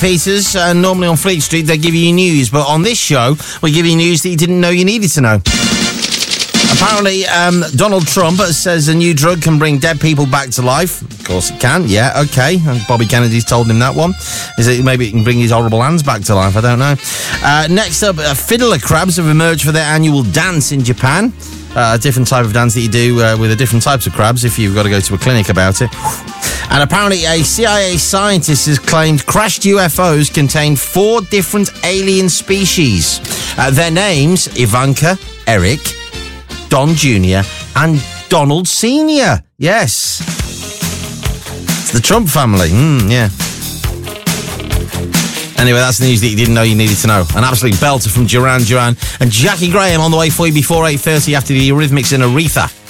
Peters, normally on Fleet Street, they give you news, but on this show, we give you news that you didn't know you needed to know. Apparently, Donald Trump says a new drug can bring dead people back to life. Of course it can, yeah, okay. And Bobby Kennedy's told him that one. Is it maybe it can bring his horrible hands back to life? I don't know. Next up, fiddler crabs have emerged for their annual dance in Japan. A different type of dance that you do with the different types of crabs if you've got to go to a clinic about it. And apparently a CIA scientist has claimed crashed UFOs contain 4 different alien species. Their names, Ivanka, Eric, Don Jr. and Donald Sr. Yes. It's the Trump family. Yeah. Anyway, that's the news that you didn't know you needed to know. An absolute belter from Duran Duran and Jackie Graham on the way for you before 8:30 after the Eurythmics in Aretha.